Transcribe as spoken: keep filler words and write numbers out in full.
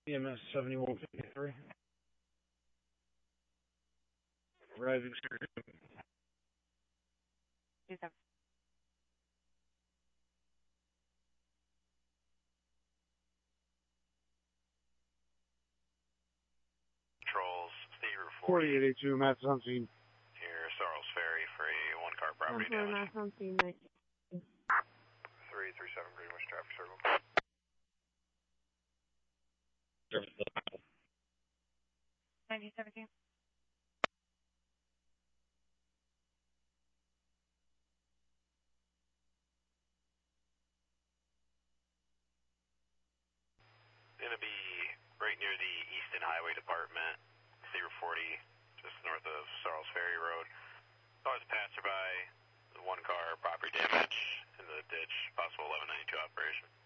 E M S seventy-one fifty-three. Rising surgeon. Controls, State Route forty-eight eighty-two, Matt's on scene. Here, Sarles Ferry for a one-car property That's damage. Matt's on scene, Mike. three three seven Greenwich traffic circle. nineteen seventeen. Gonna be right near the Easton Highway Department, State Route forty, just north of Sarles Ferry Road. Saw as a passerby, one car property damage in the ditch, possible eleven ninety-two operation.